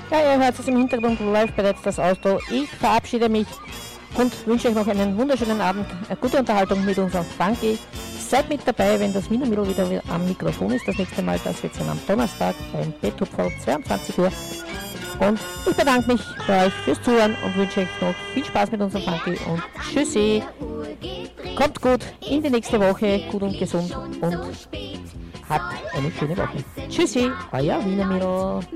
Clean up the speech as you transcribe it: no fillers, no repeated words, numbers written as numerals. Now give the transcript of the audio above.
Ja, ihr hört es im Hintergrund, läuft bereits das Auto. Ich verabschiede mich und wünsche euch noch einen wunderschönen Abend, eine gute Unterhaltung mit unserem Funky. Seid mit dabei, wenn das Wiener Mädel wieder am Mikrofon ist. Das nächste Mal, das wird sein am Donnerstag beim Betupferl 22 Uhr. Und ich bedanke mich bei euch fürs Zuhören und wünsche euch noch viel Spaß mit unserem Funky und tschüssi. Kommt gut in die nächste Woche, gut und gesund und habt eine schöne Woche. Tschüssi, euer Wiener Mädel.